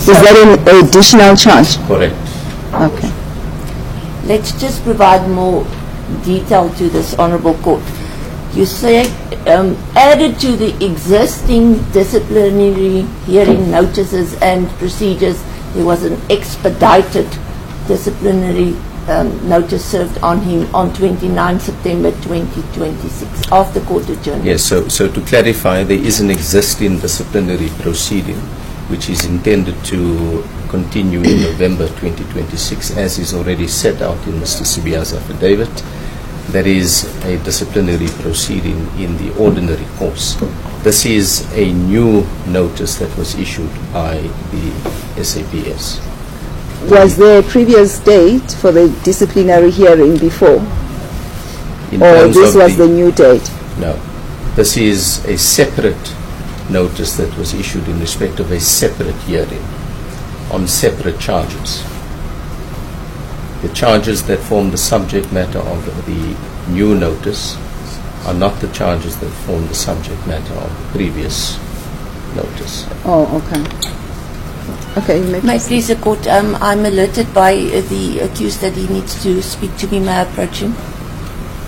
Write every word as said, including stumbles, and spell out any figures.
that an additional charge? Correct. Okay. Let's just provide more detail to this Honourable Court. You say um, added to the existing disciplinary hearing notices and procedures, there was an expedited disciplinary um, notice served on him on twenty-ninth September twenty twenty-six after court adjournment. Yes, so, so to clarify, there is an existing disciplinary proceeding which is intended to continue in November twenty twenty-six, as is already set out in Mister Sibiya's affidavit. There is a disciplinary proceeding in the ordinary course. This is a new notice that was issued by the S A P S. Was there a previous date for the disciplinary hearing before? In Or terms this of was the new date? No. This is a separate notice that was issued in respect of a separate hearing on separate charges. The charges that form the subject matter of the new notice are not the charges that form the subject matter of the previous notice. Oh, okay. Okay, you may May I proceed. please the court, um, I'm alerted by uh, the accused that he needs to speak to me. May I approach him?